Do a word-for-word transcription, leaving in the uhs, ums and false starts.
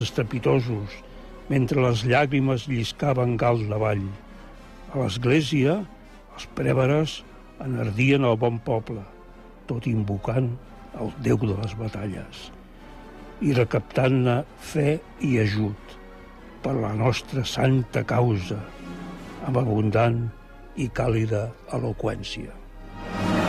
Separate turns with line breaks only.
estrepitosos, mentre les llàgrimes lliscaven gals avall. A l'església, els prèveres enardien el bon poble, tot invocant el Déu de les batalles i recaptant-ne fe i ajut per la nostra santa causa, amb abundant i càlida eloqüència.